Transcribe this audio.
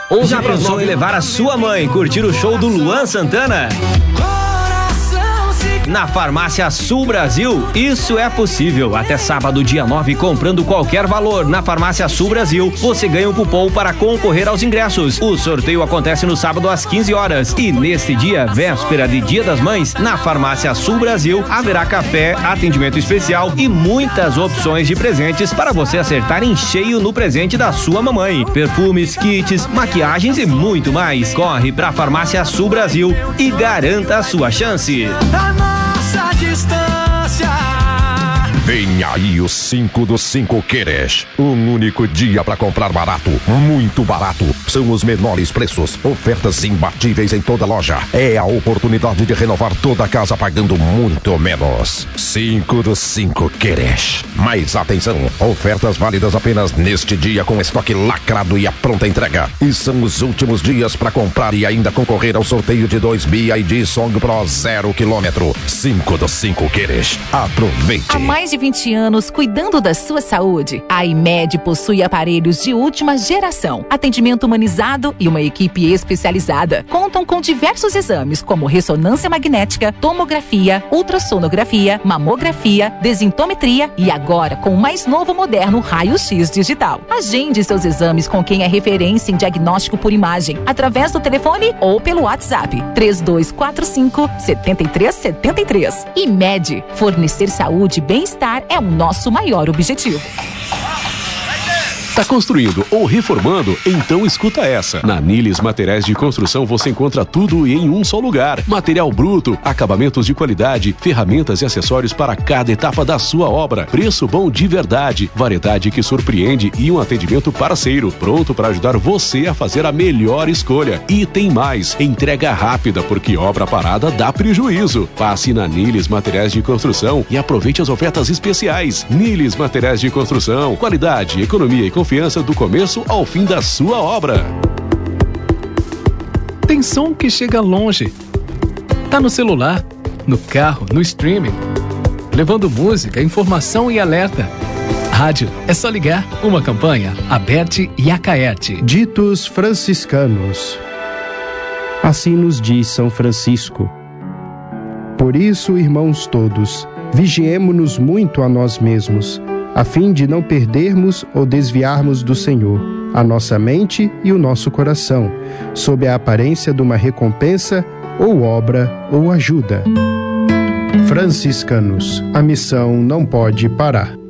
Já pensou em levar a sua mãe curtir o show do Luan Santana? Na Farmácia Sul Brasil, isso é possível. Até sábado, dia 9, comprando qualquer valor na Farmácia Sul Brasil, você ganha um cupom para concorrer aos ingressos. O sorteio acontece no sábado às 15 horas. E neste dia, véspera de Dia das Mães, na Farmácia Sul Brasil, haverá café, atendimento especial e muitas opções de presentes para você acertar em cheio no presente da sua mamãe. Perfumes, kits, maquiagens e muito mais. Corre pra Farmácia Sul Brasil e garanta a sua chance. Nossa distância. Vem aí o 5 do 5 Queres. Um único dia para comprar barato, muito barato. São os menores preços, ofertas imbatíveis em toda loja. É a oportunidade de renovar toda a casa pagando muito menos. 5 do 5 Queres. Mas atenção, ofertas válidas apenas neste dia com estoque lacrado e a pronta entrega. E são os últimos dias para comprar e ainda concorrer ao sorteio de 2 BYD Song Pro 0 km. 5 do 5 Queres. Aproveite. Há mais de 20 anos cuidando da sua saúde, a IMED possui aparelhos de última geração, atendimento humanizado e uma equipe especializada. Contam com diversos exames como ressonância magnética, tomografia, ultrassonografia, mamografia, desintometria e agora com o mais novo moderno raio-x digital. Agende seus exames com quem é referência em diagnóstico por imagem, através do telefone ou pelo WhatsApp 3245-7373. IMED, fornecer saúde e bem-estar é o nosso maior objetivo. Tá construindo ou reformando? Então escuta essa. Na Nilis Materiais de Construção você encontra tudo em um só lugar. Material bruto, acabamentos de qualidade, ferramentas e acessórios para cada etapa da sua obra. Preço bom de verdade, variedade que surpreende e um atendimento parceiro, pronto para ajudar você a fazer a melhor escolha. E tem mais, entrega rápida, porque obra parada dá prejuízo. Passe na Nilis Materiais de Construção e aproveite as ofertas especiais. Nilis Materiais de Construção, qualidade, economia e confiança do começo ao fim da sua obra. Tem som que chega longe. Tá no celular, no carro, no streaming, levando música, informação e alerta. Rádio, é só ligar. Uma campanha, Aberte e Acaerte. Ditos franciscanos. Assim nos diz São Francisco. Por isso, irmãos todos, vigiemo-nos muito a nós mesmos, a fim de não perdermos ou desviarmos do Senhor a nossa mente e o nosso coração, sob a aparência de uma recompensa, ou obra, ou ajuda. Franciscanos, a missão não pode parar.